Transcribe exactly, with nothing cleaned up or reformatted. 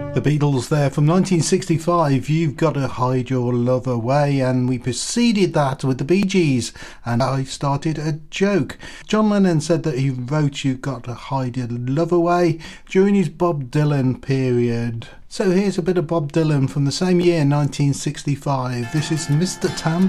The Beatles there from nineteen sixty-five, You've Got to Hide Your Love Away, and we preceded that with the Bee Gees, and I Started a Joke. John Lennon said that he wrote You've Got to Hide Your Love Away during his Bob Dylan period. So here's a bit of Bob Dylan from the same year, nineteen sixty-five. This is Mister Tambourine.